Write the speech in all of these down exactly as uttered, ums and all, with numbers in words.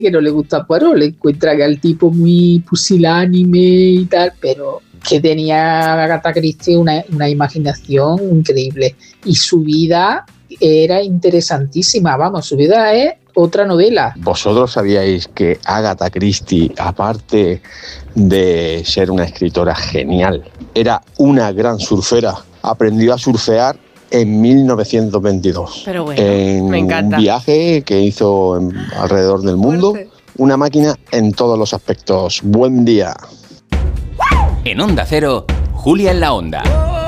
que no le gusta Poirot, le encuentra que al tipo muy pusilánime y tal, pero que tenía Agatha Christie una, una imaginación increíble y su vida era interesantísima, vamos, su vida es otra novela. ¿Vosotros sabíais que Agatha Christie, aparte de ser una escritora genial, era una gran surfera? Aprendió a surfear en mil novecientos veintidós. Pero bueno, en me encanta. Un viaje que hizo en, alrededor del mundo. Fuerte. Una máquina en todos los aspectos. Buen día. En Onda Cero, Julia en la Onda.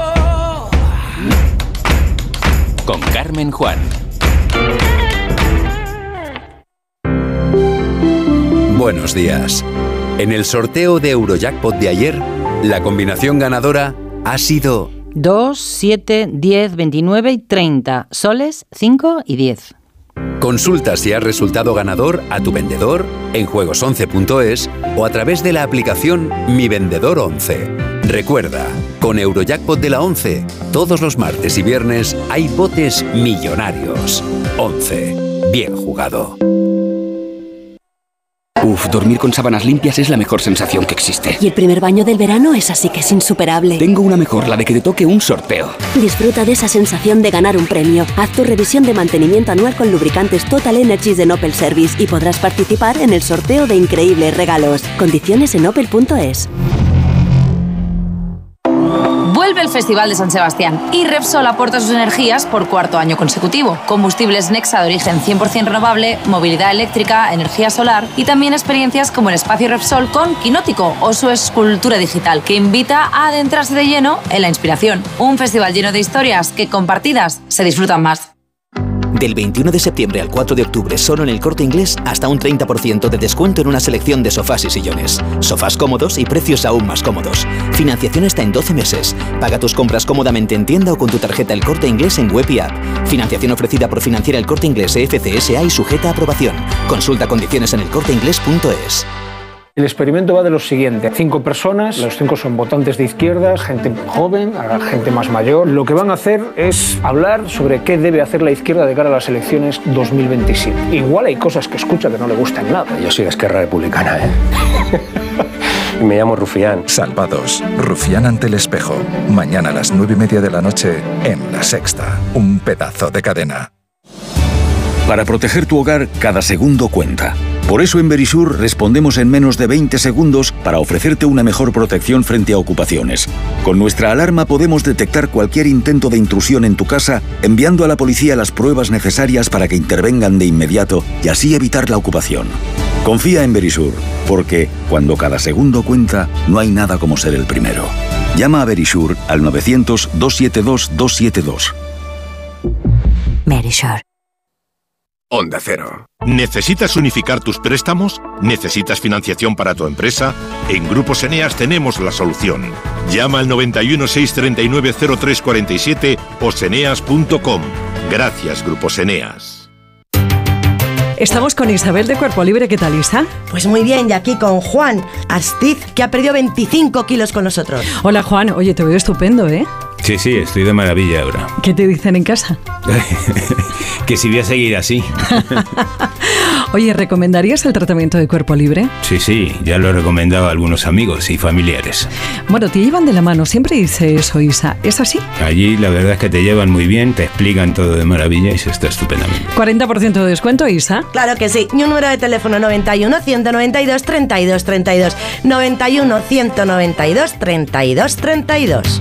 Con Carmen Juan. Buenos días. En el sorteo de Eurojackpot de ayer, la combinación ganadora ha sido dos, siete, diez, veintinueve y treinta. Soles, cinco y diez. Consulta si has resultado ganador a tu vendedor en juegos once punto es o a través de la aplicación Mi Vendedor once. Recuerda, con Eurojackpot de la once, todos los martes y viernes hay botes millonarios. once. Bien jugado. Uf, dormir con sábanas limpias es la mejor sensación que existe. Y el primer baño del verano es así que es insuperable. Tengo una mejor, la de que te toque un sorteo. Disfruta de esa sensación de ganar un premio. Haz tu revisión de mantenimiento anual con lubricantes Total Energies de Opel Service y podrás participar en el sorteo de increíbles regalos. Condiciones en opel punto es. Vuelve el Festival de San Sebastián y Repsol aporta sus energías por cuarto año consecutivo. Combustibles Nexa de origen cien por ciento renovable, movilidad eléctrica, energía solar y también experiencias como el espacio Repsol con Quinótico o su escultura digital que invita a adentrarse de lleno en la inspiración. Un festival lleno de historias que compartidas se disfrutan más. Del veintiuno de septiembre al cuatro de octubre, solo en El Corte Inglés, hasta un treinta por ciento de descuento en una selección de sofás y sillones. Sofás cómodos y precios aún más cómodos. Financiación hasta en doce meses. Paga tus compras cómodamente en tienda o con tu tarjeta El Corte Inglés en web y app. Financiación ofrecida por Financiera El Corte Inglés E F C S A y sujeta a aprobación. Consulta condiciones en el corte inglés punto es. El experimento va de lo siguiente. Cinco personas, los cinco son votantes de izquierdas, gente joven, gente más mayor. Lo que van a hacer es hablar sobre qué debe hacer la izquierda de cara a las elecciones dos mil veintisiete. Igual hay cosas que escucha que no le gustan nada. Yo soy de Esquerra Republicana, ¿eh? Y me llamo Rufián. Salvados. Rufián ante el espejo. Mañana a las nueve y media de la noche en La Sexta. Un pedazo de cadena. Para proteger tu hogar, cada segundo cuenta. Por eso en Verisur respondemos en menos de veinte segundos para ofrecerte una mejor protección frente a ocupaciones. Con nuestra alarma podemos detectar cualquier intento de intrusión en tu casa, enviando a la policía las pruebas necesarias para que intervengan de inmediato y así evitar la ocupación. Confía en Verisur, porque cuando cada segundo cuenta, no hay nada como ser el primero. Llama a Verisur al novecientos, doscientos setenta y dos, doscientos setenta y dos. Verisur. Onda Cero. ¿Necesitas unificar tus préstamos? ¿Necesitas financiación para tu empresa? En Grupos Eneas tenemos la solución. Llama al noventa y uno, seiscientos treinta y nueve, cero tres cuarenta y siete o seneas punto com. Gracias, Grupos Eneas. Estamos con Isabel de Cuerpo Libre. ¿Qué tal, Isa? Pues muy bien, y aquí con Juan Astiz, que ha perdido veinticinco kilos con nosotros. Hola, Juan. Oye, te veo estupendo, ¿eh? Sí, sí, estoy de maravilla ahora. ¿Qué te dicen en casa? Que si voy a seguir así. Oye, ¿recomendarías el tratamiento de Cuerpo Libre? Sí, sí, ya lo he recomendado a algunos amigos y familiares. Bueno, te llevan de la mano, siempre dice eso, Isa. ¿Es así? Allí la verdad es que te llevan muy bien, te explican todo de maravilla y se está estupendamente. cuarenta por ciento de descuento, Isa. Claro que sí. Y un número de teléfono noventa y uno, ciento noventa y dos, treinta y dos treinta y dos. noventa y uno, ciento noventa y dos, treinta y dos treinta y dos.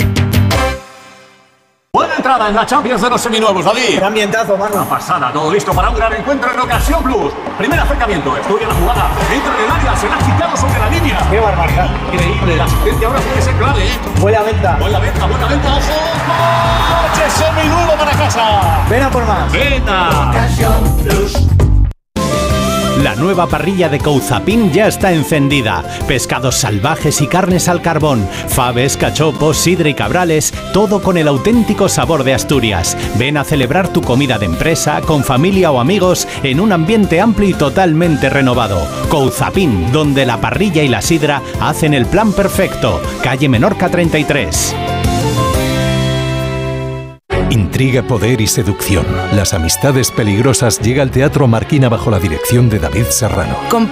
Buena entrada en la Champions de los seminuevos, David. Qué ambientazo, mano. Una pasada, todo listo para un gran encuentro en Ocasión Plus. Primer acercamiento, estudia la jugada, entra en el área, se la ha quitado sobre la línea. Qué barbaridad. Increíble, la asistencia ahora puede ser clave, ¿eh? Buena venta. Buena venta, buena venta, ojo. ¡Coche seminuevo para casa! Ven a por más. Venta. Ocasión Plus. La nueva parrilla de Couzapin ya está encendida. Pescados salvajes y carnes al carbón, faves, cachopos, sidra y cabrales, todo con el auténtico sabor de Asturias. Ven a celebrar tu comida de empresa, con familia o amigos, en un ambiente amplio y totalmente renovado. Couzapin, donde la parrilla y la sidra hacen el plan perfecto. Calle Menorca treinta y tres. Intriga, poder y seducción. Las amistades peligrosas llega al Teatro Marquina bajo la dirección de David Serrano.